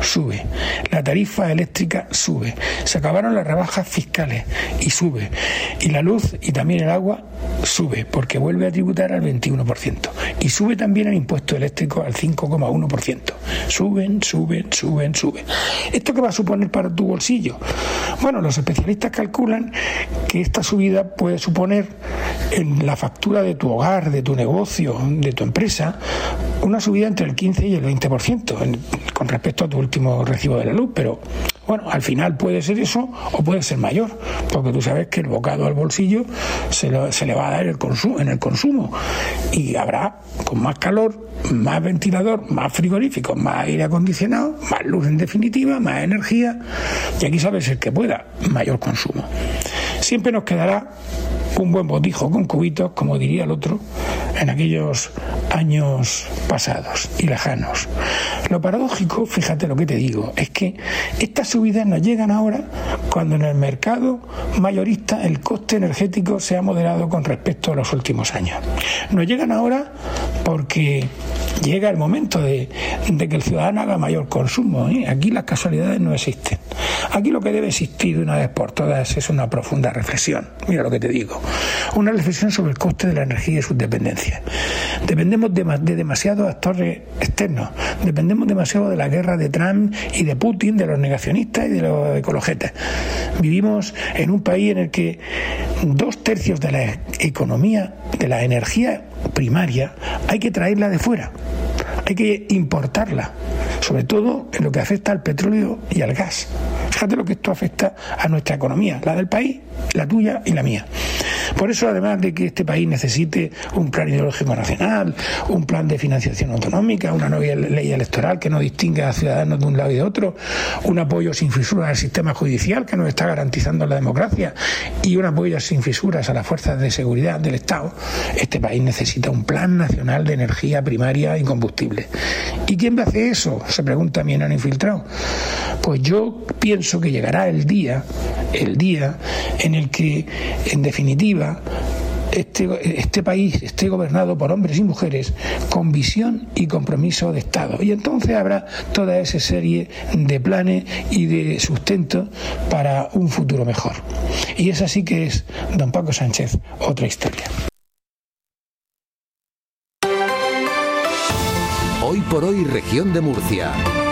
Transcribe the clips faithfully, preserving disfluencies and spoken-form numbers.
sube. La tarifa eléctrica sube. Se acabaron las rebajas fiscales y sube. Y la luz y también el agua sube, porque vuelve a tributar al veintiuno por ciento. Y sube también el impuesto eléctrico al cinco coma uno por ciento. Suben, suben, suben, suben. ¿Esto qué va a suponer para tu bolsillo? Bueno, los especialistas calculan que esta subida puede suponer en la factura de tu hogar, de tu negocio, de tu empresa, una subida entre el quince y el veinte por ciento en, con respecto a tu último recibo de la luz, pero bueno, al final puede ser eso o puede ser mayor, porque tú sabes que el bocado al bolsillo se, lo, se le va a dar el consumo, en el consumo, y habrá con más calor, más ventilador, más frigorífico, más aire acondicionado, más luz en definitiva, más energía, y aquí sabes el que pueda, mayor consumo. Siempre nos quedará un buen botijo con cubitos, como diría el otro, en aquellos años pasados y lejanos. Lo paradójico, fíjate lo que te digo, es que estas subidas nos llegan ahora cuando en el mercado mayorista el coste energético se ha moderado con respecto a los últimos años. Nos llegan ahora porque llega el momento de, de que el ciudadano haga mayor consumo, ¿eh? Aquí las casualidades no existen. Aquí lo que debe existir de una vez por todas es una profunda reflexión. Mira lo que te digo. Una reflexión sobre el coste de la energía y sus dependencias. Dependemos de, de demasiados actores externos. Dependemos demasiado de la guerra de Trump y de Putin, de los negacionistas y de los ecologetas. Vivimos en un país en el que dos tercios de la economía, de la energía primaria, hay que traerla de fuera. Hay que importarla, sobre todo en lo que afecta al petróleo y al gas. Fíjate lo que esto afecta a nuestra economía, la del país, la tuya y la mía. Por eso, además de que este país necesite un plan ideológico nacional, un plan de financiación autonómica, una nueva ley electoral que no distinga a ciudadanos de un lado y de otro, un apoyo sin fisuras al sistema judicial que nos está garantizando la democracia y un apoyo sin fisuras a las fuerzas de seguridad del Estado, este país necesita un plan nacional de energía primaria y combustible. ¿Y quién va a hacer eso?, se pregunta mi enano infiltrado. Pues yo pienso que llegará el día, el día en el que, en definitiva, Este, este país esté gobernado por hombres y mujeres con visión y compromiso de Estado. Y entonces habrá toda esa serie de planes y de sustento para un futuro mejor. Y esa sí que es, don Paco Sánchez, otra historia. Hoy por hoy, región de Murcia.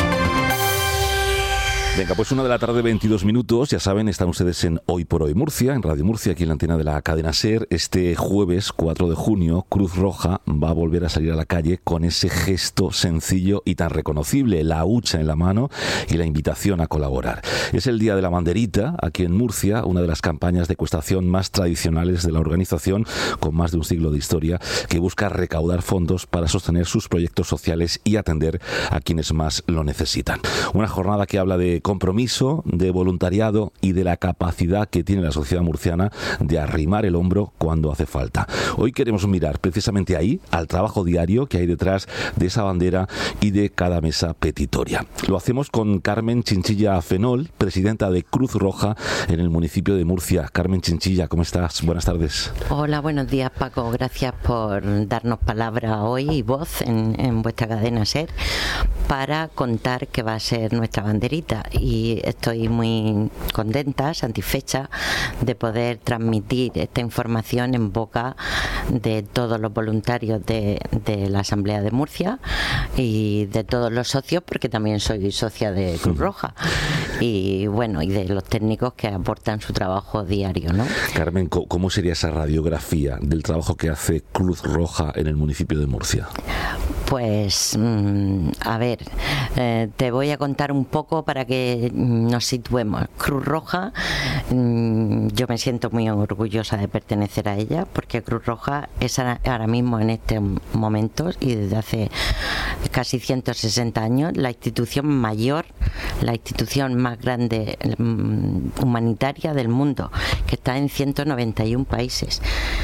Venga, pues una de la tarde, veintidós minutos, ya saben, están ustedes en Hoy por Hoy Murcia, en Radio Murcia, aquí en la antena de la cadena SER. Este jueves cuatro de junio, Cruz Roja va a volver a salir a la calle con ese gesto sencillo y tan reconocible, la hucha en la mano y la invitación a colaborar. Es el Día de la Banderita, aquí en Murcia, una de las campañas de ecuestación más tradicionales de la organización, con más de un siglo de historia, que busca recaudar fondos para sostener sus proyectos sociales y atender a quienes más lo necesitan. Una jornada que habla de compromiso, de voluntariado y de la capacidad que tiene la sociedad murciana de arrimar el hombro cuando hace falta. Hoy queremos mirar precisamente ahí, al trabajo diario que hay detrás de esa bandera y de cada mesa petitoria. Lo hacemos con Carmen Chinchilla Fenol, presidenta de Cruz Roja en el municipio de Murcia. Carmen Chinchilla, ¿cómo estás? Buenas tardes. Hola, buenos días, Paco. Gracias por darnos palabra hoy y voz en, en vuestra cadena SER para contar qué va a ser nuestra banderita. Y estoy muy contenta, satisfecha de poder transmitir esta información en boca de todos los voluntarios de, de la Asamblea de Murcia y de todos los socios, porque también soy socia de Cruz Roja, y bueno, y de los técnicos que aportan su trabajo diario, ¿no? Carmen, ¿cómo sería esa radiografía del trabajo que hace Cruz Roja en el municipio de Murcia? Pues, mmm, a ver, eh, te voy a contar un poco para que nos situemos. Cruz Roja, mmm, yo me siento muy orgullosa de pertenecer a ella, porque Cruz Roja es ahora mismo, en este momento y desde hace casi ciento sesenta años, la institución mayor, la institución más grande um, humanitaria del mundo, que está en ciento noventa y uno países.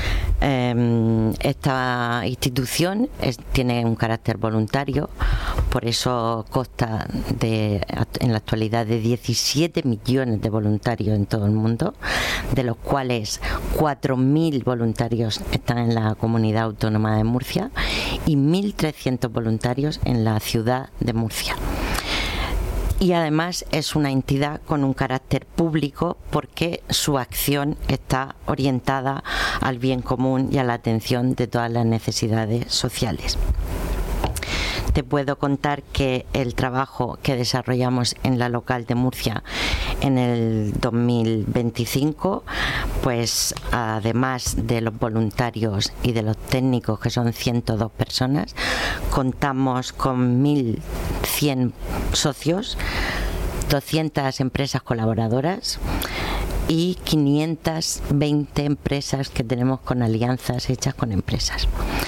Eh, esta institución es, tiene un carácter voluntario, por eso consta de, en la actualidad de diecisiete millones de voluntarios en todo el mundo, de los cuales cuatro mil voluntarios están en la comunidad autónoma de Murcia y mil trescientos voluntarios en la ciudad de Murcia. y además es una entidad con un carácter público porque su acción está orientada al bien común y a la atención de todas las necesidades sociales. Te puedo contar que el trabajo que desarrollamos en la local de Murcia en el dos mil veinticinco, pues además de los voluntarios y de los técnicos, que son ciento dos personas, contamos con mil cien socios, doscientas empresas colaboradoras y quinientas veinte empresas que tenemos con alianzas hechas con empresas.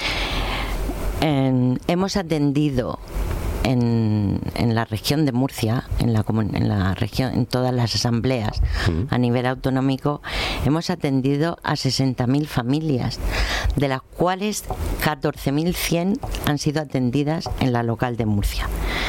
En, hemos atendido en, en la región de Murcia, en la, en la región, en todas las asambleas uh-huh. a nivel autonómico, hemos atendido a sesenta mil familias, de las cuales catorce mil cien han sido atendidas en la local de Murcia.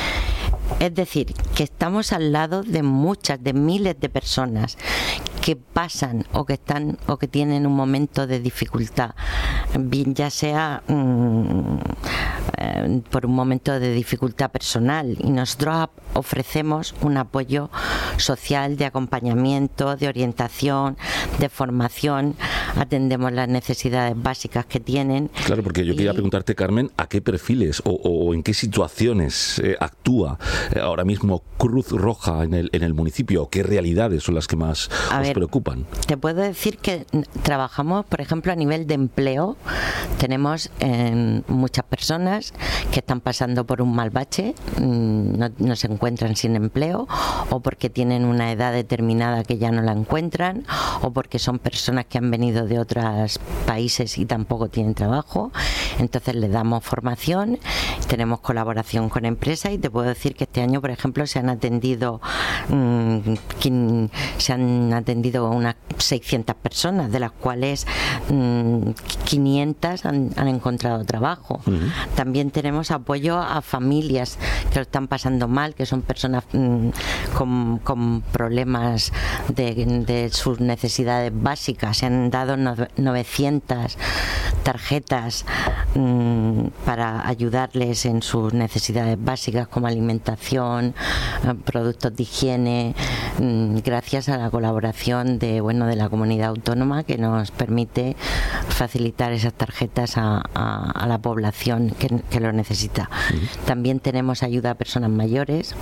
Es decir, que estamos al lado de muchas, de miles de personas que pasan o que están o que tienen un momento de dificultad, bien ya sea mmm, eh, por un momento de dificultad personal, y nosotros ofrecemos un apoyo social de acompañamiento, de orientación, de formación, atendemos las necesidades básicas que tienen. Claro, porque yo y... quería preguntarte, Carmen, ¿a qué perfiles o, o en qué situaciones eh, actúa eh, ahora mismo Cruz Roja en el, en el municipio? ¿Qué realidades son las que más a os ver, preocupan? Te puedo decir que trabajamos, por ejemplo, a nivel de empleo. Tenemos eh, muchas personas que están pasando por un mal bache, no, no se encuentran sin empleo, o porque tienen una edad determinada que ya no la encuentran, o porque son personas que han venido de otros países y tampoco tienen trabajo. Entonces les damos formación, tenemos colaboración con empresas, y te puedo decir que este año, por ejemplo, se han atendido mmm, quin, se han atendido unas seiscientas personas, de las cuales mmm, quinientas han, han encontrado trabajo. Uh-huh. También tenemos apoyo a familias que lo están pasando mal, que son personas mmm, con, con problemas de, de sus necesidades básicas. Se han dado novecientas tarjetas mmm, para ayudarles en sus necesidades básicas, como alimentación, productos de higiene, mmm, gracias a la colaboración de bueno de la comunidad autónoma, que nos permite facilitar esas tarjetas a, a, a la población que, que lo necesita. Uh-huh. También tenemos ayuda a personas mayores,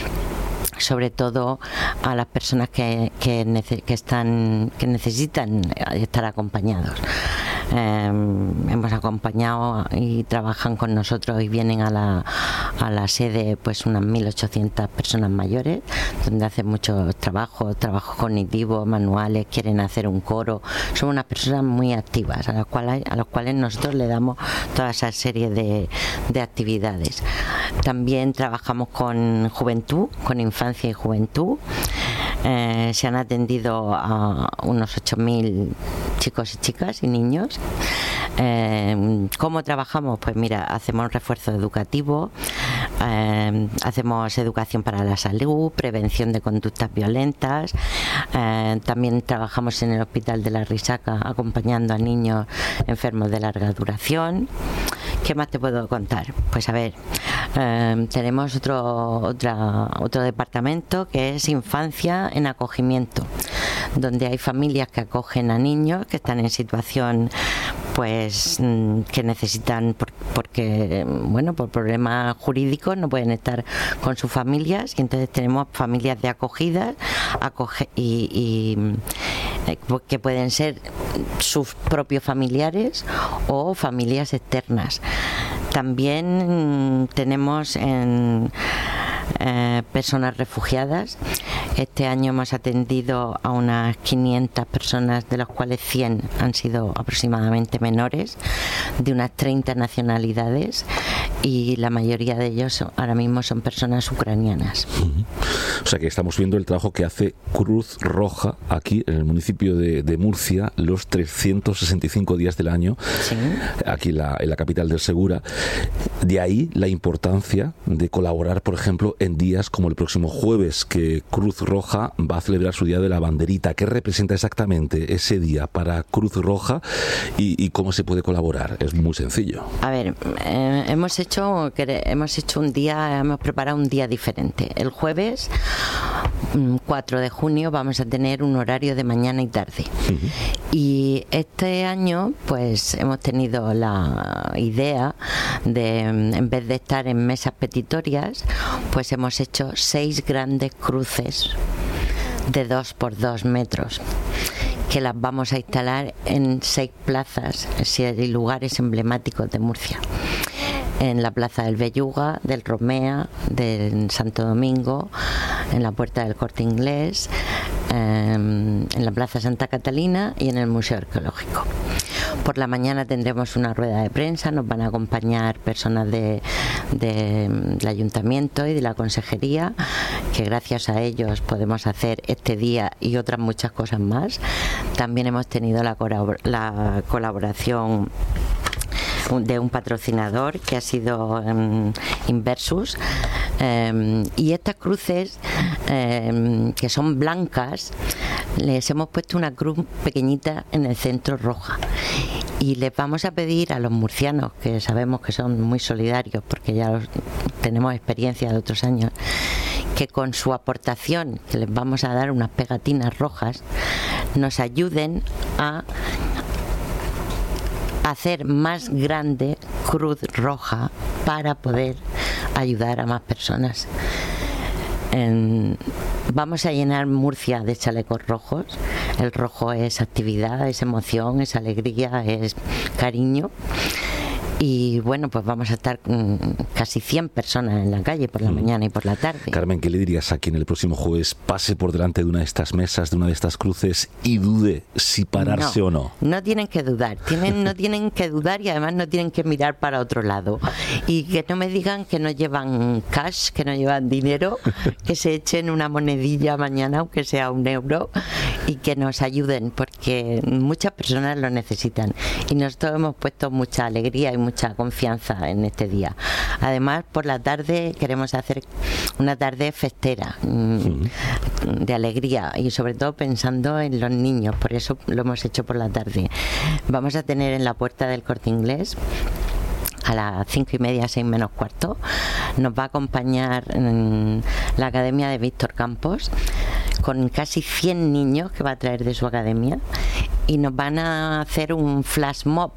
sobre todo a las personas que, que, nece, que, están, que necesitan estar acompañados. Eh, hemos acompañado y trabajan con nosotros y vienen a la, a la sede pues unas mil ochocientas personas mayores, donde hacen muchos trabajos, trabajos cognitivos, manuales, quieren hacer un coro. Son unas personas muy activas a las cuales, a las cuales nosotros le damos toda esa serie de, de actividades. También trabajamos con juventud, con infancia y juventud. Eh, se han atendido a unos ocho mil chicos y chicas y niños. Eh, ¿Cómo trabajamos? Pues mira, hacemos refuerzo educativo, eh, hacemos educación para la salud, prevención de conductas violentas, eh, también trabajamos en el Hospital de la Risaca acompañando a niños enfermos de larga duración. ¿Qué más te puedo contar? Pues a ver, eh, tenemos otro, otra, otro departamento que es infancia en acogimiento, donde hay familias que acogen a niños que están en situación pues que necesitan por, porque bueno por problemas jurídicos no pueden estar con sus familias, y entonces tenemos familias de acogida acoge, y, y que pueden ser sus propios familiares o familias externas. También tenemos en Eh, personas refugiadas. Este año hemos atendido a unas quinientas personas, de las cuales cien han sido aproximadamente menores, de unas treinta nacionalidades, y la mayoría de ellos son, ahora mismo son personas ucranianas. Uh-huh. O sea que estamos viendo el trabajo que hace Cruz Roja aquí en el municipio de, de Murcia los trescientos sesenta y cinco días del año, sí. Aquí en la, en la capital del Segura. De ahí la importancia de colaborar, por ejemplo, en días como el próximo jueves, que Cruz Roja va a celebrar su Día de la Banderita. ¿Qué representa exactamente ese día para Cruz Roja y, y cómo se puede colaborar? Es muy sencillo. A ver, eh, hemos hecho hecho hemos hecho un día, hemos preparado un día diferente. El jueves cuatro de junio vamos a tener un horario de mañana y tarde. Uh-huh. Y este año pues hemos tenido la idea de, en vez de estar en mesas petitorias, pues hemos hecho seis grandes cruces de dos por dos metros, que las vamos a instalar en seis plazas y lugares emblemáticos de Murcia. En la Plaza del Belluga, del Romea, del Santo Domingo, en la Puerta del Corte Inglés, eh, en la Plaza Santa Catalina y en el Museo Arqueológico. Por la mañana tendremos una rueda de prensa, nos van a acompañar personas de, de, del Ayuntamiento y de la Consejería, que gracias a ellos podemos hacer este día y otras muchas cosas más. También hemos tenido la, la colaboración de un patrocinador que ha sido um, Inversus, um, y estas cruces um, que son blancas, les hemos puesto una cruz pequeñita en el centro roja, y les vamos a pedir a los murcianos, que sabemos que son muy solidarios porque ya los, tenemos experiencia de otros años, que con su aportación, que les vamos a dar unas pegatinas rojas, nos ayuden a hacer más grande Cruz Roja para poder ayudar a más personas. En, vamos a llenar Murcia de chalecos rojos. El rojo es actividad, es emoción, es alegría, es cariño. Y bueno, pues vamos a estar um, casi cien personas en la calle por la mm. mañana y por la tarde. Carmen, ¿qué le dirías a quien el próximo jueves pase por delante de una de estas mesas, de una de estas cruces, y dude si pararse no, o no? No tienen que dudar, tienen, no tienen que dudar, y además no tienen que mirar para otro lado. Y que no me digan que no llevan cash, que no llevan dinero, que se echen una monedilla mañana, aunque sea un euro, y que nos ayuden, porque muchas personas lo necesitan. Y nosotros hemos puesto mucha alegría y mucha confianza en este día. Además, por la tarde queremos hacer una tarde festera, sí, de alegría, y sobre todo pensando en los niños, por eso lo hemos hecho por la tarde. Vamos a tener en la Puerta del Corte Inglés a las cinco y media, seis menos cuarto, nos va a acompañar en la Academia de Víctor Campos, con casi cien niños que va a traer de su academia, y nos van a hacer un flash mob.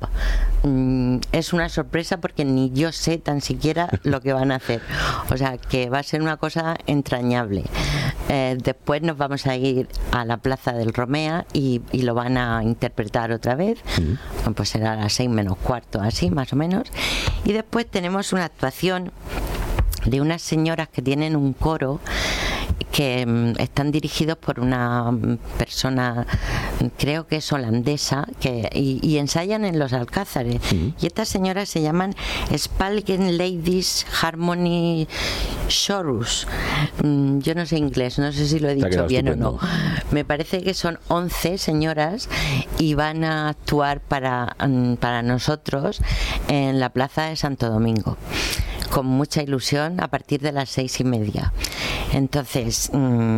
Es una sorpresa porque ni yo sé tan siquiera lo que van a hacer, o sea que va a ser una cosa entrañable. Eh, después nos vamos a ir a la Plaza del Romea y, y lo van a interpretar otra vez, sí. Pues será a las seis menos cuarto, así más o menos. Y después tenemos una actuación de unas señoras que tienen un coro, que um, están dirigidos por una persona, creo que es holandesa, que y, y ensayan en los Alcázares. Uh-huh. Y estas señoras se llaman Spalken Ladies Harmony Chorus. Um, yo no sé inglés, no sé si lo he dicho bien estupendo. O no. Me parece que son once señoras y van a actuar para, um, para nosotros en la Plaza de Santo Domingo, con mucha ilusión, a partir de las seis y media. Entonces,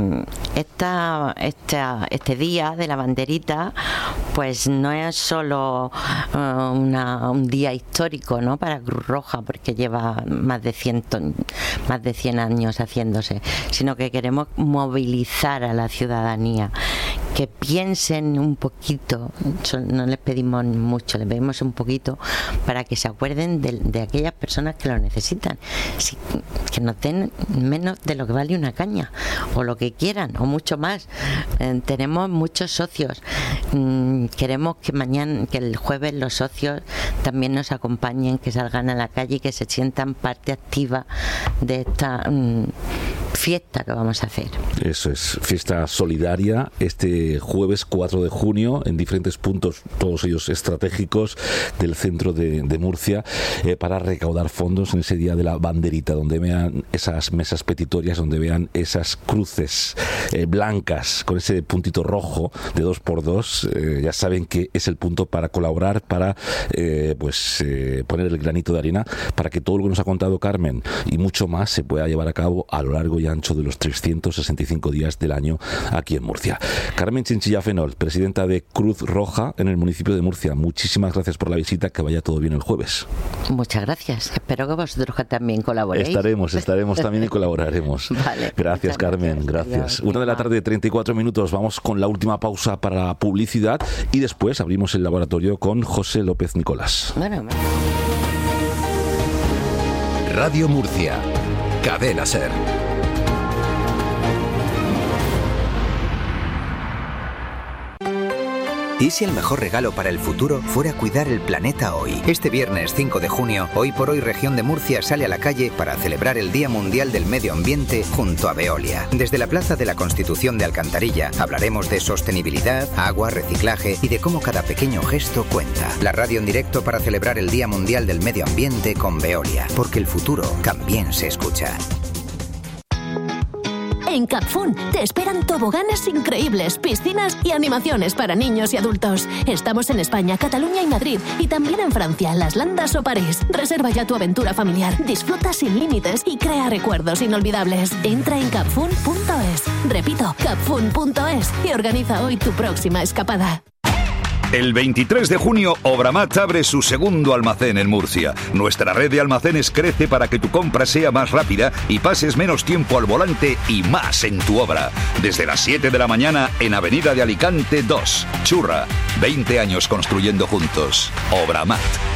esta, esta, este día de la banderita, pues no es solo uh, una, un día histórico, ¿no?, para Cruz Roja, porque lleva más de cien, más de cien años haciéndose, sino que queremos movilizar a la ciudadanía, que piensen un poquito, no les pedimos mucho, les pedimos un poquito, para que se acuerden de, de aquellas personas que lo necesitan, sí, que nos den menos de lo que vale una caña, o lo que quieran, o mucho más. Eh, tenemos muchos socios, mm, queremos que mañana, que el jueves los socios también nos acompañen, que salgan a la calle y que se sientan parte activa de esta mm, fiesta que vamos a hacer. Eso es, fiesta solidaria este jueves cuatro de junio en diferentes puntos, todos ellos estratégicos del centro de, de Murcia, eh, para recaudar fondos en ese día de la banderita, donde vean esas mesas petitorias, donde vean esas cruces eh, blancas con ese puntito rojo de dos por dos. Eh, ya saben que es el punto para colaborar, para eh, pues eh, poner el granito de arena para que todo lo que nos ha contado Carmen y mucho más se pueda llevar a cabo a lo largo y ancho de los trescientos sesenta y cinco días del año aquí en Murcia. Carmen Chinchilla Fenol, presidenta de Cruz Roja en el municipio de Murcia, muchísimas gracias por la visita, que vaya todo bien el jueves. Muchas gracias, espero que vosotros también colaboréis. Estaremos, estaremos también y colaboraremos. Vale, gracias, Carmen, gracias. gracias. Una de la tarde, treinta y cuatro minutos, vamos con la última pausa para la publicidad y después abrimos el laboratorio con José López Nicolás. Bueno, bueno. Radio Murcia, Cadena SER. ¿Y si el mejor regalo para el futuro fuera cuidar el planeta hoy? Este viernes cinco de junio, Hoy por Hoy Región de Murcia sale a la calle para celebrar el Día Mundial del Medio Ambiente junto a Veolia. Desde la Plaza de la Constitución de Alcantarilla hablaremos de sostenibilidad, agua, reciclaje y de cómo cada pequeño gesto cuenta. La radio en directo para celebrar el Día Mundial del Medio Ambiente con Veolia, porque el futuro también se escucha. En Capfun te esperan toboganes increíbles, piscinas y animaciones para niños y adultos. Estamos en España, Cataluña y Madrid, y también en Francia, Las Landas o París. Reserva ya tu aventura familiar, disfruta sin límites y crea recuerdos inolvidables. Entra en capfun punto es. Repito, capfun punto es y organiza hoy tu próxima escapada. El veintitrés de junio, Obramat abre su segundo almacén en Murcia. Nuestra red de almacenes crece para que tu compra sea más rápida y pases menos tiempo al volante y más en tu obra. Desde las siete de la mañana en Avenida de Alicante dos. Churra, veinte años construyendo juntos. Obramat.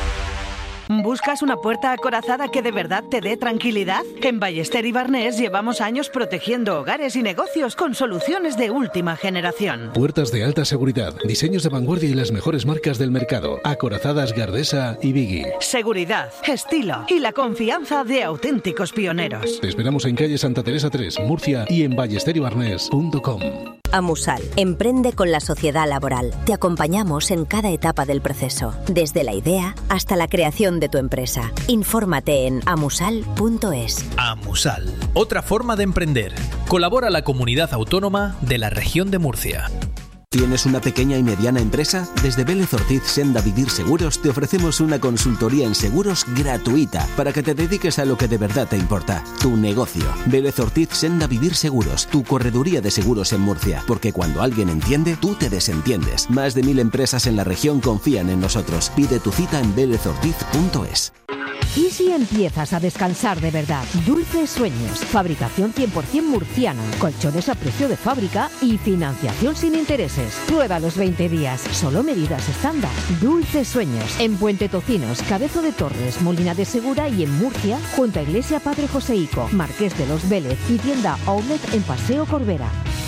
¿Buscas una puerta acorazada que de verdad te dé tranquilidad? En Ballester y Barnés llevamos años protegiendo hogares y negocios con soluciones de última generación. Puertas de alta seguridad, diseños de vanguardia y las mejores marcas del mercado. Acorazadas Gardesa y Biggie. Seguridad, estilo y la confianza de auténticos pioneros. Te esperamos en calle Santa Teresa tres, Murcia, y en ballester y barnés punto com. Amusal, emprende con la sociedad laboral. Te acompañamos en cada etapa del proceso, desde la idea hasta la creación de tu empresa. Infórmate en amusal punto es. Amusal, otra forma de emprender. Colabora la comunidad autónoma de la región de Murcia. ¿Tienes una pequeña y mediana empresa? Desde Vélez Ortiz Senda Vivir Seguros te ofrecemos una consultoría en seguros gratuita para que te dediques a lo que de verdad te importa, tu negocio. Vélez Ortiz Senda Vivir Seguros, tu correduría de seguros en Murcia, porque cuando alguien entiende, tú te desentiendes. Más de mil empresas en la región confían en nosotros. Pide tu cita en vélez ortiz punto es. ¿Y si empiezas a descansar de verdad? Dulces Sueños, fabricación cien por ciento murciana, colchones a precio de fábrica y financiación sin intereses. Prueba los veinte días, solo medidas estándar. Dulces Sueños, en Puente Tocinos, Cabezo de Torres, Molina de Segura y en Murcia, junto a Iglesia Padre Joseico, Marqués de los Vélez y tienda Outlet en Paseo Corbera.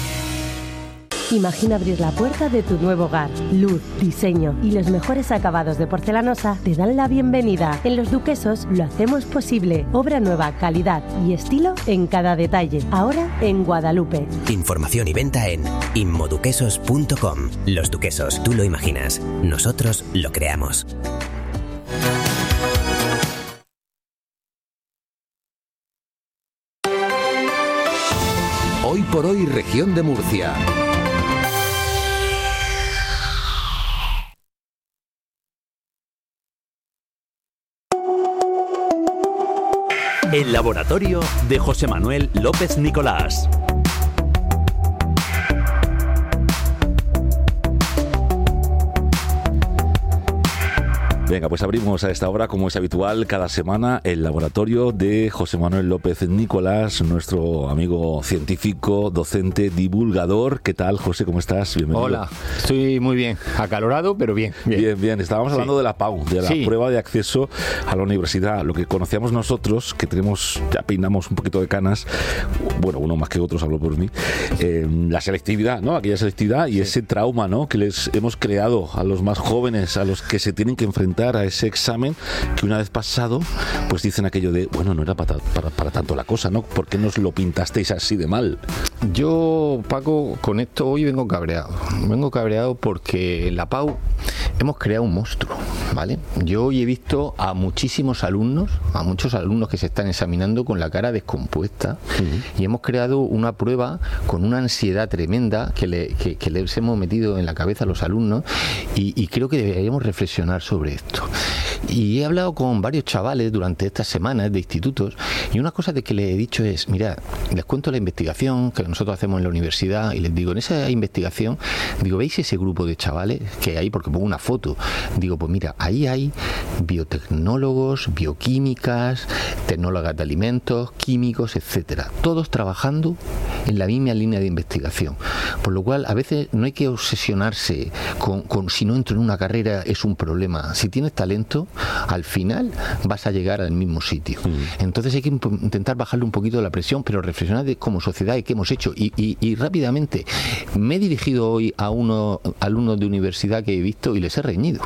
Imagina abrir la puerta de tu nuevo hogar. Luz, diseño y los mejores acabados de porcelanosa te dan la bienvenida. En Los Duquesos lo hacemos posible. Obra nueva, calidad y estilo en cada detalle. Ahora en Guadalupe. Información y venta en inmoduquesos punto com. Los Duquesos, tú lo imaginas. Nosotros lo creamos. Hoy por Hoy Región de Murcia. El laboratorio de José Manuel López Nicolás. Venga, pues abrimos a esta hora, como es habitual, cada semana el laboratorio de José Manuel López Nicolás, nuestro amigo científico, docente, divulgador. ¿Qué tal, José? ¿Cómo estás? Bienvenido. Hola, estoy muy bien, acalorado, pero bien. Bien, bien. bien. Estábamos hablando sí. de la P A U, de la sí. prueba de acceso a la universidad. Lo que conocíamos nosotros, que tenemos, ya peinamos un poquito de canas, bueno, uno más que otros, hablo por mí, eh, la selectividad, ¿no? Aquella selectividad y sí. ese trauma, ¿no? Que les hemos creado a los más jóvenes, a los que se tienen que enfrentar a ese examen, que una vez pasado pues dicen aquello de, bueno, no era para, para, para tanto la cosa, ¿no? ¿Por qué nos lo pintasteis así de mal? Yo, Paco, con esto hoy vengo cabreado. Vengo cabreado porque en la P A U hemos creado un monstruo, ¿vale? Yo hoy he visto a muchísimos alumnos, a muchos alumnos que se están examinando con la cara descompuesta, uh-huh. y hemos creado una prueba con una ansiedad tremenda que, le, que, que les hemos metido en la cabeza a los alumnos, y, y creo que deberíamos reflexionar sobre esto. Y he hablado con varios chavales durante estas semanas de institutos, y una cosa de que les he dicho es, mira, les cuento la investigación que nosotros hacemos en la universidad, y les digo, en esa investigación, digo, ¿veis ese grupo de chavales que hay? Porque pongo una foto. Digo, pues mira, ahí hay biotecnólogos, bioquímicas, tecnólogas de alimentos, químicos, etcétera, todos trabajando en la misma línea de investigación. Por lo cual, a veces no hay que obsesionarse con, con si no entro en una carrera es un problema. Si tienes talento, al final vas a llegar al mismo sitio. Mm. Entonces hay que imp- intentar bajarle un poquito la presión, pero reflexionar de como sociedad y qué hemos hecho. Y, y, y rápidamente, me he dirigido hoy a unos alumnos de universidad que he visto y les he reñido.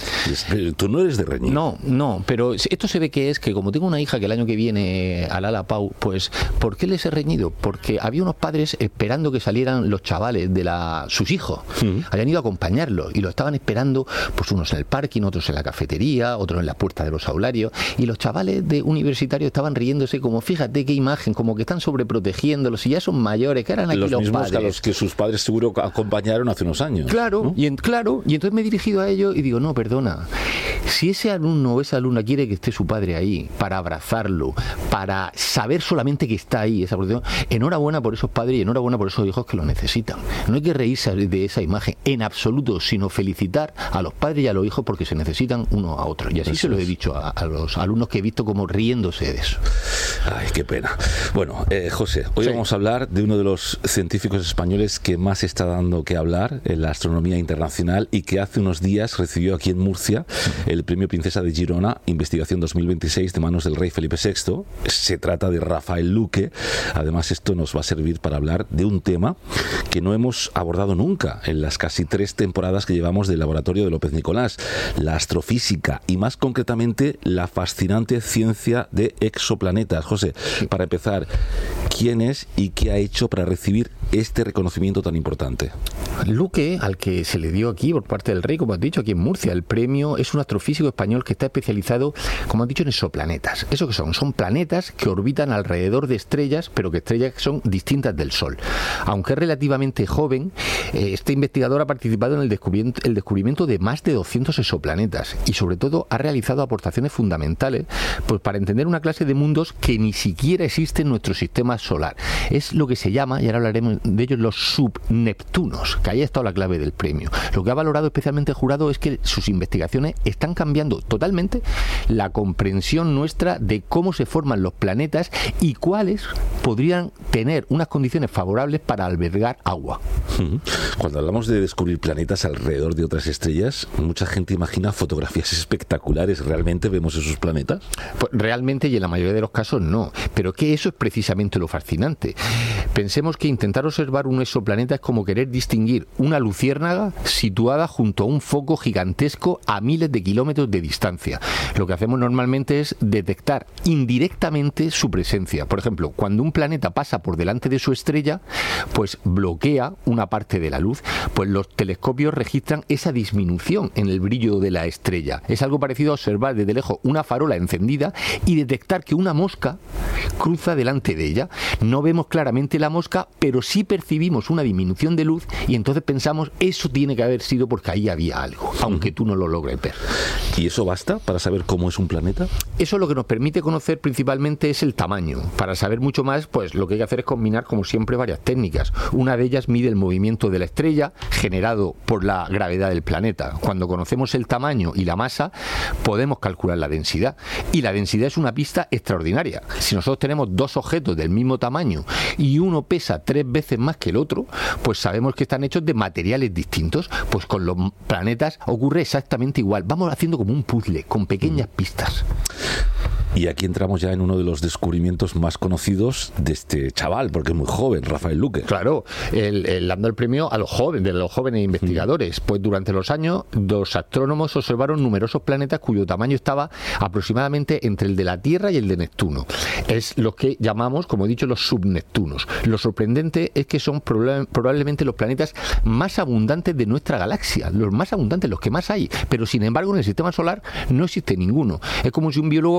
¿Tú no eres de reñir? No, no, pero esto se ve que es que como tengo una hija que el año que viene al Ala Pau, pues ¿por qué les he reñido? Porque había unos padres esperando que salieran los chavales de la sus hijos. Mm. Habían ido a acompañarlos y lo estaban esperando, pues unos en el parking, otros en la cafetería, otros en la puerta de los aularios, y los chavales de universitarios estaban riéndose como, fíjate qué imagen, como que están sobreprotegiéndolos y ya son mayores, que eran aquí los, los mismos padres. A los que sus padres seguro acompañaron hace unos años. Claro, ¿no? y en, claro, y entonces me he dirigido a ellos y digo, no, perdona, si ese alumno o esa alumna quiere que esté su padre ahí, para abrazarlo, para saber solamente que está ahí, esa protección, enhorabuena por esos padres y enhorabuena por esos hijos que lo necesitan. No hay que reírse de esa imagen en absoluto, sino felicitar a los padres y a los hijos porque se necesitan uno a otro. Y así eso se lo he dicho a, a los alumnos que he visto como riéndose de eso. Ay, qué pena. Bueno, eh, José, hoy sí. vamos a hablar de uno de los científicos españoles que más está dando que hablar en la astronomía internacional y que hace unos días recibió aquí en Murcia el Premio Princesa de Girona, Investigación dos mil veintiséis, de manos del rey Felipe sexto. Se trata de Rafael Luque. Además, esto nos va a servir para hablar de un tema que no hemos abordado nunca en las casi tres temporadas que llevamos del laboratorio de López Nicolás, la astrofísica y más concretamente la fascinante ciencia de exoplanetas. José, para empezar, ¿quién es y qué ha hecho para recibir este reconocimiento tan importante? Luque, al que se le dio aquí por parte del rey, como has dicho, aquí en Murcia, el premio, es un astrofísico español que está especializado, como has dicho, en exoplanetas. ¿Eso qué son? Son planetas que orbitan alrededor de estrellas, pero que estrellas que son distintas del Sol. Aunque es relativamente joven, eh, este investigador ha participado en el descubrimiento, el descubrimiento de más de doscientos exoplanetas y sobre todo ha realizado aportaciones fundamentales pues, para entender una clase de mundos que ni siquiera existe en nuestro sistema solar. Es lo que se llama, y ahora hablaremos de ellos, los subneptunos, que ahí ha estado la clave del premio. Lo que ha valorado especialmente el jurado es que sus investigaciones están cambiando totalmente la comprensión nuestra de cómo se forman los planetas y cuáles podrían tener unas condiciones favorables para albergar agua. Cuando hablamos de descubrir planetas alrededor de otras estrellas, mucha gente imagina fotografías espectaculares. ¿Realmente vemos esos planetas? Pues realmente, y en la mayoría de los casos no, pero que eso es precisamente lo fascinante. Pensemos que intentar observar un exoplaneta es como querer distinguir una luciérnaga situada junto a un foco gigantesco a miles de kilómetros de distancia. Lo que hacemos normalmente es detectar indirectamente su presencia. Por ejemplo, cuando un planeta pasa por delante de su estrella, pues bloquea una parte de la luz, pues los telescopios registran esa disminución en el brillo de la estrella. Es algo parecido a observar desde lejos una farola encendida y detectar que una mosca cruza delante de ella. No vemos claramente la mosca, pero sí percibimos una disminución de luz y entonces pensamos, eso tiene que haber sido porque ahí había algo, aunque tú no lo logres ver. ¿Y eso basta para saber cómo es un planeta? Eso lo que nos permite conocer principalmente es el tamaño. Para saber mucho más, pues lo que hay que hacer es combinar, como siempre, varias técnicas. Una de ellas mide el movimiento de la estrella generado por la gravedad del planeta. Cuando conocemos el tamaño y la masa, podemos calcular la densidad. Y la densidad es una pista extraordinaria. Si nosotros tenemos dos objetos del mismo tamaño y uno pesa tres veces más que el otro, pues sabemos que están hechos de materiales distintos. Pues con los planetas ocurre exactamente igual. Vamos haciendo como un puzzle, con pequeñas pistas. Y aquí entramos ya en uno de los descubrimientos más conocidos de este chaval, porque es muy joven, Rafael Luque. Claro, el, el dando el premio a los jóvenes, de los jóvenes investigadores. Pues durante los años, los astrónomos observaron numerosos planetas cuyo tamaño estaba aproximadamente entre el de la Tierra y el de Neptuno. Es lo que llamamos, como he dicho, los subneptunos. Lo sorprendente es que son proba- probablemente los planetas más abundantes de nuestra galaxia, los más abundantes, los que más hay. Pero sin embargo, en el sistema solar no existe ninguno. Es como si un biólogo quisiera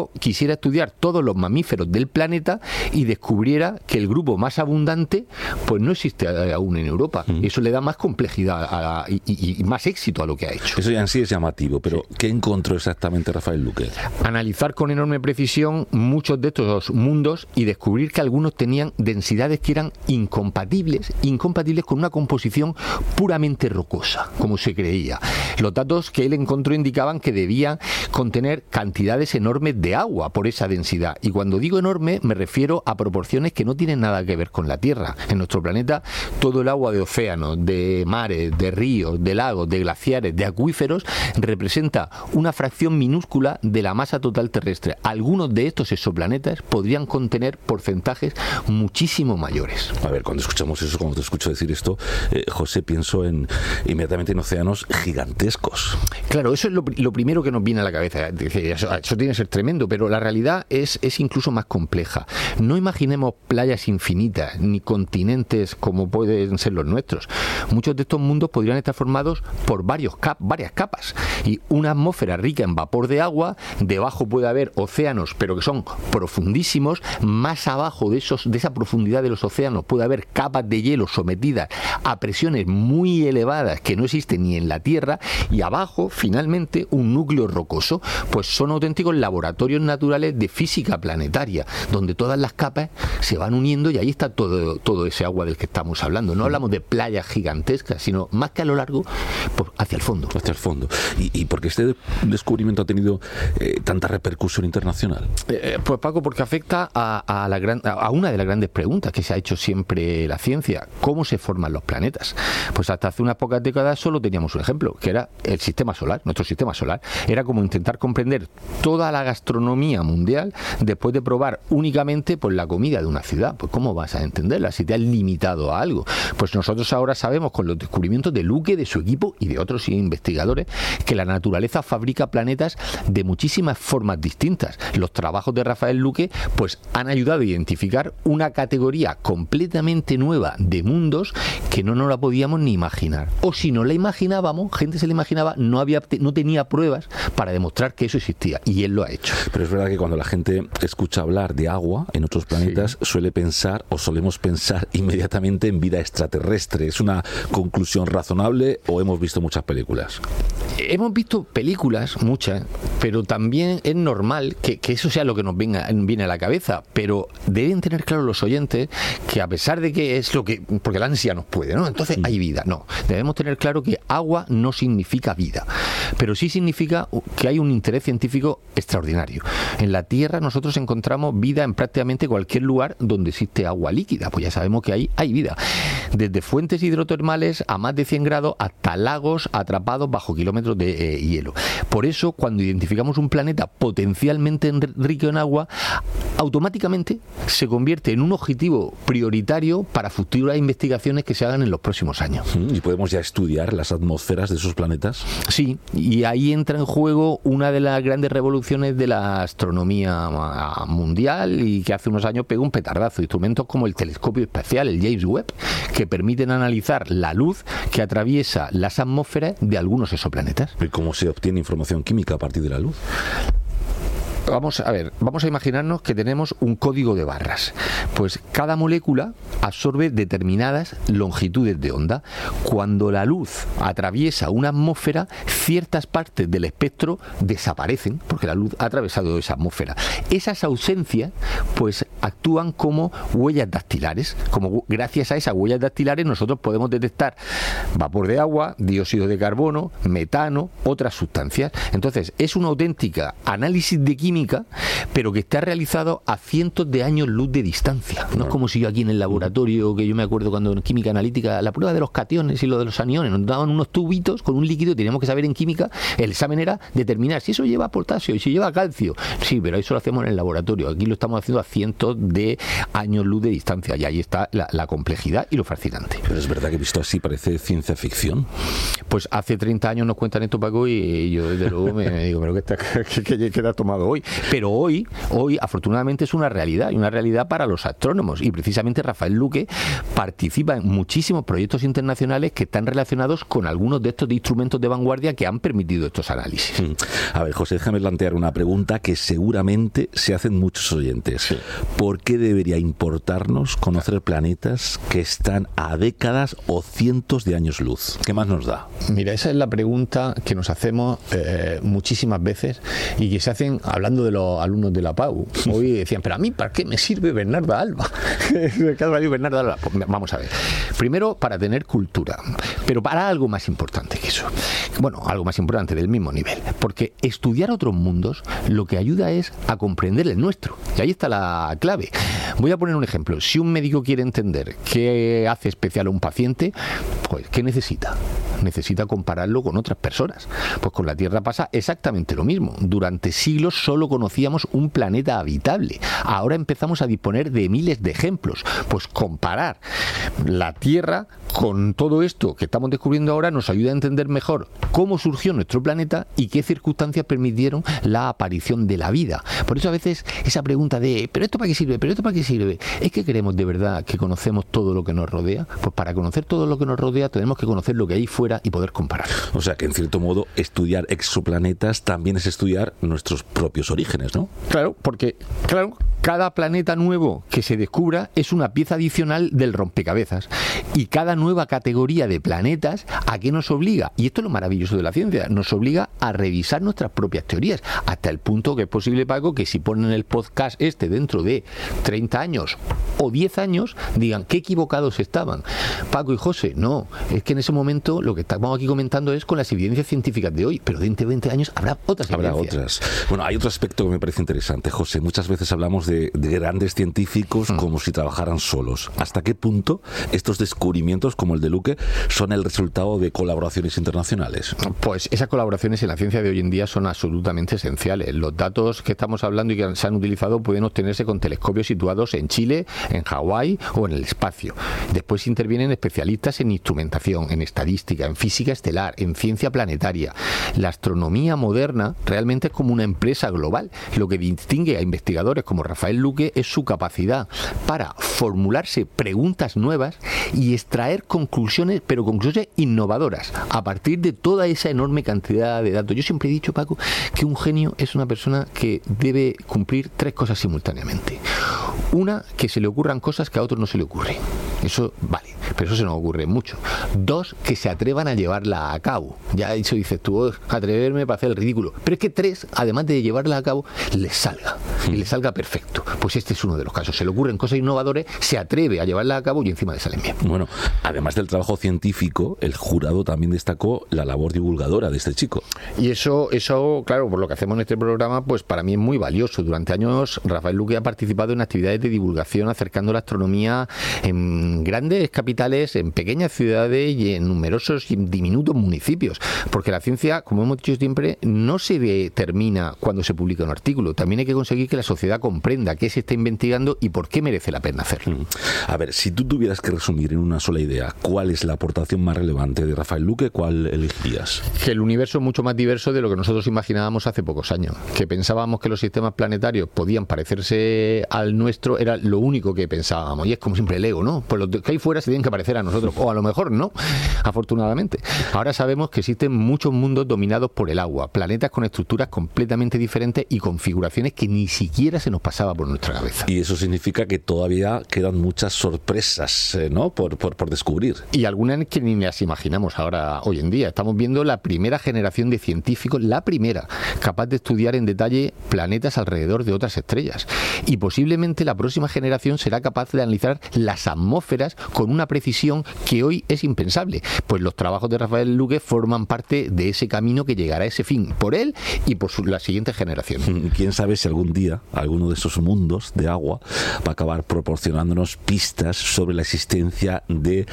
quisiera estudiar todos los mamíferos del planeta y descubriera que el grupo más abundante pues no existe aún en Europa. Mm. Eso le da más complejidad a, a, y, y, y más éxito a lo que ha hecho. Eso ya en sí es llamativo, pero sí. ¿Qué encontró exactamente Rafael Luque? Analizar con enorme precisión muchos de estos mundos y descubrir que algunos tenían densidades que eran incompatibles, incompatibles con una composición puramente rocosa, como se creía. Los datos que él encontró indicaban que debían contener cantidades enormes de agua por esa densidad. Y cuando digo enorme, me refiero a proporciones que no tienen nada que ver con la Tierra. En nuestro planeta, todo el agua de océanos, de mares, de ríos, de lagos, de glaciares, de acuíferos, representa una fracción minúscula de la masa total terrestre. Algunos de estos exoplanetas podrían contener porcentajes muchísimo mayores. A ver, cuando escuchamos eso, cuando te escucho decir esto, eh, José, pienso en inmediatamente en océanos gigantescos. Claro, eso es lo, lo primero que nos viene a la cabeza. Eso, eso tiene que ser tremendo, pero la realidad es, es incluso más compleja. No imaginemos playas infinitas, ni continentes como pueden ser los nuestros. Muchos de estos mundos podrían estar formados por varios cap, varias capas, y una atmósfera rica en vapor de agua. Debajo puede haber océanos, pero que son profundísimos. Más abajo de, esos, de esa profundidad de los océanos puede haber capas de hielo sometidas a presiones muy elevadas que no existen ni en la Tierra, y abajo, finalmente, un núcleo rocoso. Pues son auténticos laboratorios naturales de física planetaria, donde todas las capas se van uniendo y ahí está todo, todo ese agua del que estamos hablando. No hablamos de playas gigantescas, sino más que a lo largo, pues hacia el fondo. Hacia el fondo. ¿Y, y por qué este descubrimiento ha tenido eh, tanta repercusión internacional? Eh, pues Paco, porque afecta a, a, la gran, a una de las grandes preguntas que se ha hecho siempre la ciencia: ¿cómo se forman los planetas? Pues hasta hace unas pocas décadas solo teníamos un ejemplo, que era el sistema solar, nuestro sistema solar. Era como intentar comprender toda la gastronomía mundial después de probar únicamente pues, la comida de una ciudad. Pues ¿cómo vas a entenderla si te has limitado a algo? Pues nosotros ahora sabemos, con los descubrimientos de Luque, de su equipo y de otros investigadores, que la naturaleza fabrica planetas de muchísimas formas distintas. Los trabajos de Rafael Luque pues han ayudado a identificar una categoría completamente nueva de mundos que no nos la podíamos ni imaginar. O si no la imaginábamos, gente se la imaginaba, no había, no tenía pruebas para demostrar que eso existía, y él lo ha hecho. Pero es verdad que cuando la gente escucha hablar de agua en otros planetas, sí, suele pensar o solemos pensar inmediatamente en vida extraterrestre. ¿Es una conclusión razonable o hemos visto muchas películas? Hemos visto películas, muchas, pero también es normal que, que eso sea lo que nos venga, viene a la cabeza, pero deben tener claro los oyentes que, a pesar de que es lo que, porque la ansia nos puede, ¿no? Entonces hay vida. No, debemos tener claro que agua no significa vida, pero sí significa que hay un interés científico extraordinario. En la Tierra nosotros encontramos vida en prácticamente cualquier lugar donde existe agua líquida, pues ya sabemos que ahí hay vida. Desde fuentes hidrotermales a más de cien grados hasta lagos atrapados bajo kilómetros de eh, hielo. Por eso, cuando identificamos un planeta potencialmente rico en agua, automáticamente se convierte en un objetivo prioritario para futuras investigaciones que se hagan en los próximos años. ¿Y podemos ya estudiar las atmósferas de esos planetas? Sí, y ahí entra en juego una de las grandes revoluciones de la astronomía mundial, y que hace unos años pegó un petardazo. Instrumentos como el telescopio espacial, el James Webb, que permiten analizar la luz que atraviesa las atmósferas de algunos exoplanetas. ¿Y cómo se obtiene información química a partir de la luz? Vamos a ver, vamos a imaginarnos que tenemos un código de barras. Pues cada molécula absorbe determinadas longitudes de onda. Cuando la luz atraviesa una atmósfera, ciertas partes del espectro desaparecen, porque la luz ha atravesado esa atmósfera. Esas ausencias, pues, actúan como huellas dactilares. Como gracias a esas huellas dactilares nosotros podemos detectar vapor de agua, dióxido de carbono, metano, otras sustancias. Entonces, es una auténtica análisis de química, pero que está realizado a cientos de años luz de distancia. No es como si yo aquí en el laboratorio, que yo me acuerdo cuando en química analítica, la prueba de los cationes y lo de los aniones, nos daban unos tubitos con un líquido y teníamos que saber en química, el examen era determinar si eso lleva potasio y si lleva calcio. Sí, pero eso lo hacemos en el laboratorio. Aquí lo estamos haciendo a cientos de años luz de distancia, y ahí está la, la complejidad y lo fascinante. Pero es verdad que visto así parece ciencia ficción. Pues hace treinta años nos cuentan esto, Paco, y yo desde luego me, me digo, pero ¿qué, está, qué, qué, qué te has tomado hoy? Pero hoy, hoy afortunadamente es una realidad, y una realidad para los astrónomos, y precisamente Rafael Luque participa en muchísimos proyectos internacionales que están relacionados con algunos de estos instrumentos de vanguardia que han permitido estos análisis. A ver, José, déjame plantear una pregunta que seguramente se hacen muchos oyentes. Sí. ¿Por qué debería importarnos conocer planetas que están a décadas o cientos de años luz? ¿Qué más nos da? Mira, esa es la pregunta que nos hacemos eh, muchísimas veces y que se hacen hablando de los alumnos de la P A U. Hoy decían, pero a mí, ¿para qué me sirve Bernarda Alba? Bernarda Alba. Pues vamos a ver. Primero, para tener cultura, pero para algo más importante que eso. Bueno, algo más importante, del mismo nivel. Porque estudiar otros mundos lo que ayuda es a comprender el nuestro. Y ahí está la clave. Voy a poner un ejemplo. Si un médico quiere entender qué hace especial a un paciente, pues ¿qué necesita? Necesita compararlo con otras personas. Pues con la Tierra pasa exactamente lo mismo. Durante siglos solo conocíamos un planeta habitable. Ahora empezamos a disponer de miles de ejemplos. Pues comparar la Tierra con todo esto que estamos descubriendo ahora nos ayuda a entender mejor cómo surgió nuestro planeta y qué circunstancias permitieron la aparición de la vida. Por eso a veces esa pregunta de ¿pero esto para qué sirve? ¿pero esto para qué sirve? ¿Es que queremos de verdad que conocemos todo lo que nos rodea? Pues para conocer todo lo que nos rodea tenemos que conocer lo que hay fuera y poder comparar. O sea que en cierto modo estudiar exoplanetas también es estudiar nuestros propios orígenes, ¿no? Claro, porque claro, cada planeta nuevo que se descubra es una pieza adicional del rompecabezas. Y cada nueva categoría de planetas, ¿a qué nos obliga? Y esto es lo maravilloso de la ciencia, nos obliga a revisar nuestras propias teorías, hasta el punto que es posible, Paco, que si ponen el podcast este dentro de treinta años o diez años, digan qué equivocados estaban. Paco y José, no, es que en ese momento lo que estamos aquí comentando es con las evidencias científicas de hoy, pero dentro de veinte años habrá otras habrá evidencias. Otras. Bueno, hay otro aspecto que me parece interesante, José. Muchas veces hablamos de, de grandes científicos mm. como si trabajaran solos. ¿Hasta qué punto estos descubrimientos, como el de Luque, son el resultado de colaboraciones internacionales? Pues esas colaboraciones en la ciencia de hoy en día son absolutamente esenciales. Los datos que estamos hablando y que se han utilizado pueden obtenerse con telescopios situados en Chile, en Hawái o en el espacio. Después intervienen especialistas en instrumentación, en estadística, en física estelar, en ciencia planetaria. La astronomía moderna realmente es como una empresa global. Lo que distingue a investigadores como Rafael Luque es su capacidad para formularse preguntas nuevas y extraer conclusiones, pero conclusiones innovadoras, a partir de toda esa enorme cantidad de datos. Yo siempre he dicho, Paco, que un genio es una persona que debe cumplir tres cosas simultáneamente. Una, que se le ocurran cosas que a otros no se le ocurren. Eso vale, pero eso se nos ocurre mucho. Dos, que se atrevan a llevarla a cabo. Ya eso dices tú, oh, atreverme para hacer el ridículo. Pero es que tres, además de llevarla a cabo, les salga. Y les salga perfecto. Pues este es uno de los casos. Se le ocurren cosas innovadoras, se atreve a llevarla a cabo y encima le salen bien. Bueno, además del trabajo científico, el jurado también destacó la labor divulgadora de este chico. Y eso, eso, claro, por lo que hacemos en este programa, pues para mí es muy valioso. Durante años, Rafael Luque ha participado en actividades de divulgación acercando la astronomía en grandes capitales, en pequeñas ciudades y en numerosos y diminutos municipios. Porque la ciencia, como hemos dicho siempre, no se determina cuando se publica un artículo. También hay que conseguir que la sociedad comprenda qué se está investigando y por qué merece la pena hacerlo. A ver, si tú tuvieras que resumir en una sola idea, ¿cuál es la aportación más relevante de Rafael Luque? ¿Cuál elegirías? Que el universo es mucho más diverso de lo que nosotros imaginábamos hace pocos años. Que pensábamos que los sistemas planetarios podían parecerse al nuestro, era lo único que pensábamos. Y es como siempre el ego, ¿no? Pues los que hay fuera se tienen que parecer a nosotros. O a lo mejor no, afortunadamente. Ahora sabemos que existen muchos mundos dominados por el agua, planetas con estructuras completamente diferentes y configuraciones que ni siquiera se nos pasaba por nuestra cabeza. Y eso significa que todavía quedan muchas sorpresas, eh, ¿no? Por, por, por descubrir. Y algunas que ni las imaginamos ahora, hoy en día. Estamos viendo la primera generación de científicos, la primera, capaz de estudiar en detalle planetas alrededor de otras estrellas. Y posiblemente la próxima generación será capaz de analizar las atmósferas con una precisión que hoy es impensable. Pues los trabajos de Rafael Luque forman parte de ese camino que llegará a ese fin, por él y por su, la siguiente generación. Quién sabe si algún día alguno de esos mundos de agua va a acabar proporcionándonos pistas sobre la existencia de,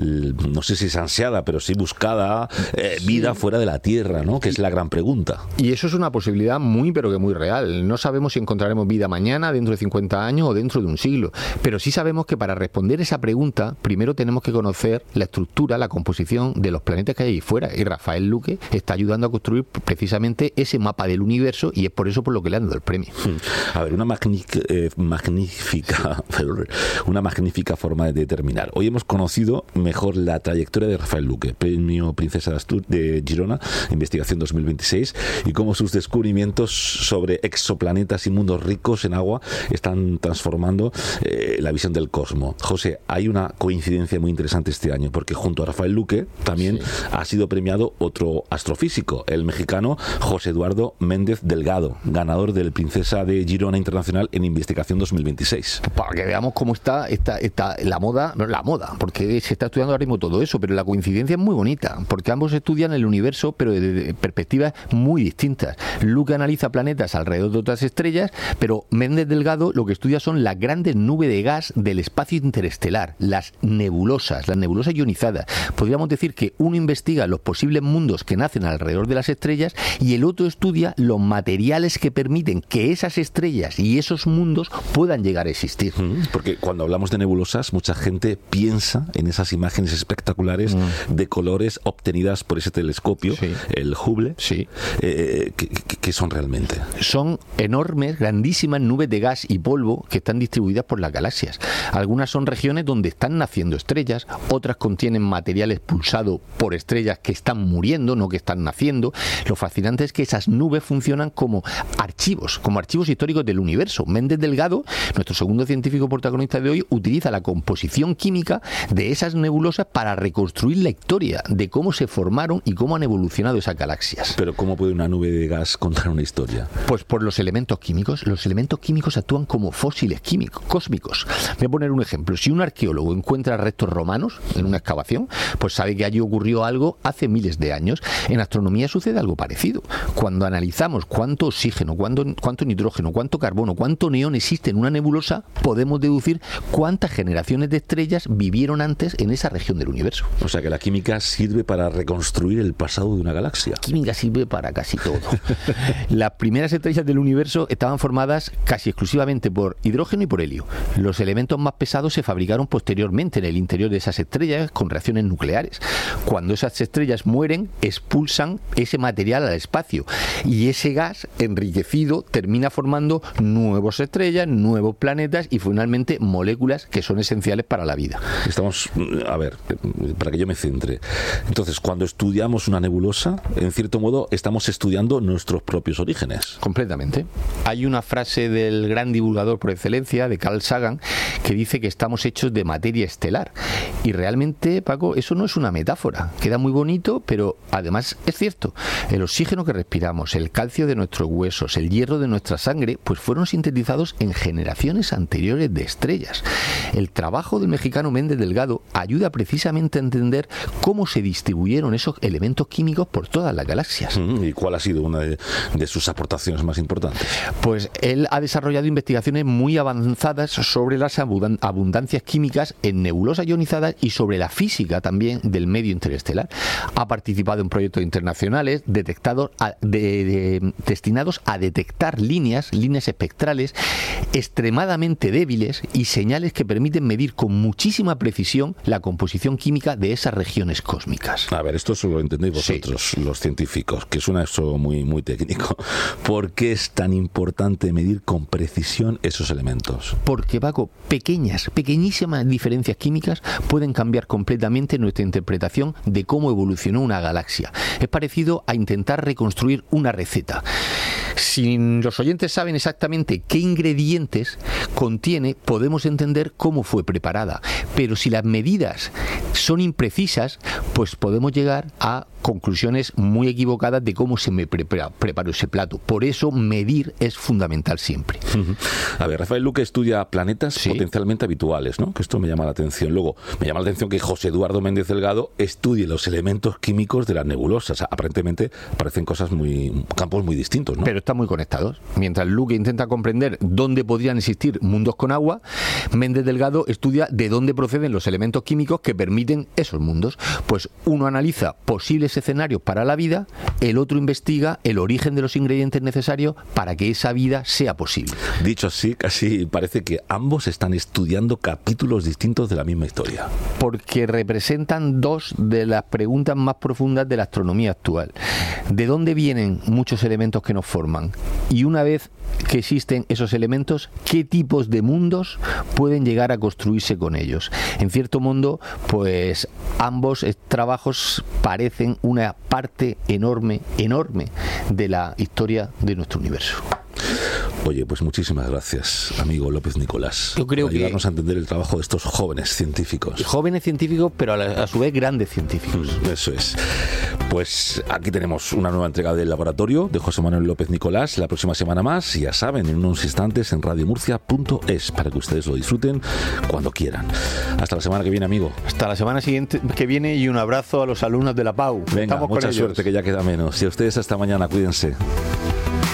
no sé si es ansiada, pero sí buscada eh, vida sí. fuera de la Tierra, ¿no? Que es la gran pregunta. Y eso es una posibilidad muy, pero que muy real. No sabemos si encontraremos vida mañana, dentro de cincuenta años o dentro de un siglo, pero sí sabemos que para responder esa pregunta, primero tenemos que conocer la estructura, la composición de los planetas que hay ahí fuera. Y Rafael Luque está ayudando a construir precisamente ese mapa del universo y es por eso por lo que le han dado el premio. A ver, una magnífica, eh, magnífica, una magnífica forma de determinar. Hoy hemos conocido mejor la trayectoria de Rafael Luque, premio Princesa de, Astur de Girona, investigación dos mil veintiséis, y cómo sus descubrimientos sobre exoplanetas y mundos ricos en agua están transformando eh, la visión del cosmos. José, hay una coincidencia muy interesante este año, porque junto a Rafael Luque también sí. ha sido premiado otro astrofísico, el mexicano José Eduardo Méndez Delgado, ganador del Princesa de Girona Internacional en investigación dos mil veintiséis. Para que veamos cómo está, está, está la moda, no la moda, porque se está estudiando ahora mismo todo eso, pero la coincidencia es muy bonita, porque ambos estudian el universo, pero desde perspectivas muy distintas. Luque analiza planetas alrededor de otras estrellas, pero Méndez Delgado lo que estudia son las grandes nubes de gas del espacio interestelar, las nebulosas, las nebulosas ionizadas. Podríamos decir que uno investiga los posibles mundos que nacen alrededor de las estrellas y el otro estudia los materiales que permiten que esas estrellas y esos mundos puedan llegar a existir. Porque cuando hablamos de nebulosas, mucha gente piensa en esas imágenes espectaculares mm. de colores obtenidas por ese telescopio, sí. el Hubble. Sí. Eh, ¿qué, qué, qué son realmente? Son enormes, grandísimas nubes de gas y polvo que están distribuidas por las galaxias. Algunas son regiones donde están naciendo estrellas, otras contienen material expulsado por estrellas que están muriendo, no que están naciendo. Lo fascinante es que esas nubes funcionan como archivos, como archivos históricos del universo. Méndez Delgado, nuestro segundo científico protagonista de hoy, utiliza la composición química de esas nebulosas para reconstruir la historia de cómo se formaron y cómo han evolucionado esas galaxias. Pero ¿cómo puede una nube de gas contar una historia? Pues por los elementos químicos. Los elementos químicos actúan como fósiles químicos, cósmicos. Voy a poner un ejemplo. Si un arqueólogo encuentra restos romanos en una excavación, pues sabe que allí ocurrió algo hace miles de años. En astronomía sucede algo parecido. Cuando analizamos cuánto oxígeno, cuánto, cuánto nitrógeno, cuánto carbono, cuánto neón existe en una nebulosa, podemos deducir cuántas generaciones de estrellas vivieron antes en esa región del universo. O sea que la química sirve para reconstruir el pasado de una galaxia. La química sirve para casi todo. Las primeras estrellas del universo estaban formadas casi exclusivamente por hidrógeno y por helio. Los elementos más pesados se fabricaron posteriormente en el interior de esas estrellas con reacciones nucleares. Cuando esas estrellas mueren, expulsan ese material al espacio y ese gas enriquecido termina formando nuevas estrellas, nuevos planetas y finalmente moléculas que son esenciales para la vida. Estamos, a ver, para que yo me centre. Entonces, cuando estudiamos una nebulosa, en cierto modo estamos estudiando nuestros propios orígenes. Completamente. Hay una frase del gran divulgador por excelencia, de Carl Sagan, que dice que estamos hechos de materia estelar. Y realmente, Paco, eso no es una metáfora. Queda muy bonito, pero además es cierto. El oxígeno que respiramos, el calcio de nuestros huesos, el hierro de nuestra sangre, pues fueron sintetizados en generaciones anteriores de estrellas. El trabajo del mexicano Méndez Delgado ayuda precisamente a entender cómo se distribuyeron esos elementos químicos por todas las galaxias. ¿Y cuál ha sido una de, de sus aportaciones más importantes? Pues él ha desarrollado investigaciones muy avanzadas sobre las abundancias químicas en nebulosas ionizadas y sobre la física también del medio interestelar. Ha participado en proyectos internacionales detectados a, de, de, destinados a detectar líneas, líneas espectrales extremadamente débiles y señales que permiten medir con muchísima precisión la composición química de esas regiones cósmicas. A ver, esto solo lo entendéis vosotros, sí. los científicos, que suena eso muy, muy técnico. ¿Por qué es tan importante medir con precisión esos elementos? Porque, Paco, pequeñas, pequeñísimas diferencias químicas pueden cambiar completamente nuestra interpretación de cómo evolucionó una galaxia. Es parecido a intentar reconstruir una receta. Si los oyentes saben exactamente qué ingredientes contiene, podemos entender cómo fue preparada. Pero si las medidas son imprecisas, pues podemos llegar a conclusiones muy equivocadas de cómo se me prepara, preparó ese plato. Por eso medir es fundamental siempre. Uh-huh. A ver, Rafael Luque estudia planetas sí. potencialmente habituales, ¿no? Que esto me llama la atención. Luego, me llama la atención que José Eduardo Méndez Delgado estudie los elementos químicos de las nebulosas. Aparentemente parecen cosas muy, campos muy distintos, ¿no? Pero están muy conectados. Mientras Luque intenta comprender dónde podrían existir mundos con agua, Méndez Delgado estudia de dónde proceden los elementos químicos que permiten esos mundos. Pues uno analiza posibles posibles escenarios para la vida, el otro investiga el origen de los ingredientes necesarios para que esa vida sea posible. Dicho así, casi parece que ambos están estudiando capítulos distintos de la misma historia. Porque representan dos de las preguntas más profundas de la astronomía actual. ¿De dónde vienen muchos elementos que nos forman? Y una vez que existen esos elementos, ¿qué tipos de mundos pueden llegar a construirse con ellos? En cierto modo, pues ambos trabajos parecen una parte enorme, enorme de la historia de nuestro universo. Oye, pues muchísimas gracias, amigo López Nicolás, Yo creo por ayudarnos que... a entender el trabajo de estos jóvenes científicos. Jóvenes científicos, pero a, la, a su vez grandes científicos. Mm, eso es. Pues aquí tenemos una nueva entrega del laboratorio de José Manuel López Nicolás. La próxima semana más, ya saben, en unos instantes en radio murcia punto es, para que ustedes lo disfruten cuando quieran. Hasta la semana que viene, amigo. Hasta la semana siguiente que viene y un abrazo a los alumnos de la P A U. Venga, Estamos mucha con ellos. suerte, que ya queda menos. Y a ustedes hasta mañana, cuídense.